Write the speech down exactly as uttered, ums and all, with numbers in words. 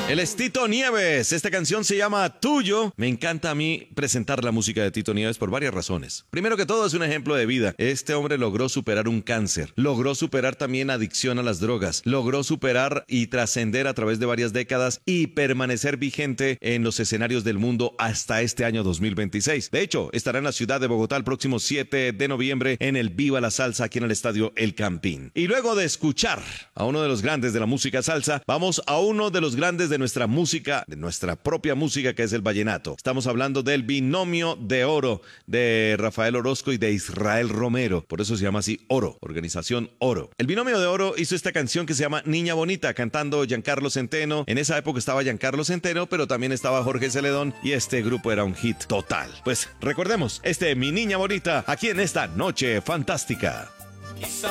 Él es Tito Nieves. Esta canción se llama Tuyo. Me encanta a mí presentar la música de Tito Nieves por varias razones. Primero que todo, es un ejemplo de vida. Este hombre logró superar un cáncer, logró superar también adicción a las drogas, logró superar y trascender a través de varias décadas y permanecer vigente en los escenarios del mundo hasta este año dos mil veintiséis. De hecho, estará en la ciudad de Bogotá el próximo siete de noviembre en el Viva la Salsa aquí en el estadio El Campín. Y luego de escuchar a uno de los grandes de la música salsa, vamos a uno de los grandes de nuestra música, de nuestra propia música, que es el vallenato. Estamos hablando del Binomio de Oro de Rafael Orozco y de Israel Romero. Por eso se llama así Oro, Organización Oro. El Binomio de Oro hizo esta canción que se llama Niña Bonita, cantando Giancarlo Centeno. En esa época estaba Giancarlo Centeno, pero también estaba Jorge Celedón y este grupo era un hit total. Pues recordemos, este Mi Niña Bonita, aquí en esta noche fantástica.